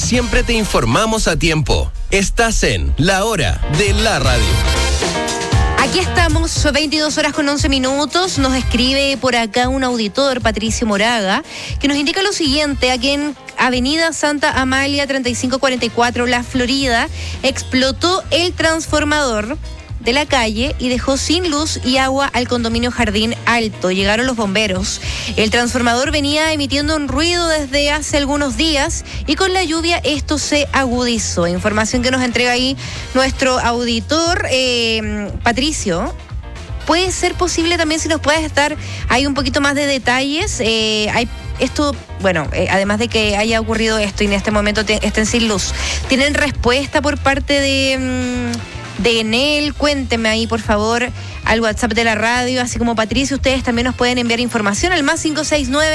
siempre te informamos a tiempo. Estás en La Hora de la Radio. Aquí estamos, 22 horas con 11 minutos. Nos escribe por acá un auditor, Patricio Moraga, que nos indica lo siguiente: aquí en Avenida Santa Amalia 3544, La Florida, explotó el transformador de la calle y dejó sin luz y agua al condominio Jardín Alto. Llegaron los bomberos. El transformador venía emitiendo un ruido desde hace algunos días y con la lluvia esto se agudizó. Información que nos entrega ahí nuestro auditor, Patricio. ¿Puede ser posible también si nos puedes dar ahí un poquito más de detalles? Además de que haya ocurrido esto y en este momento estén sin luz, ¿tienen respuesta por parte de Enel? Cuénteme ahí, por favor, al WhatsApp de la radio, así como Patricio, ustedes también nos pueden enviar información al +569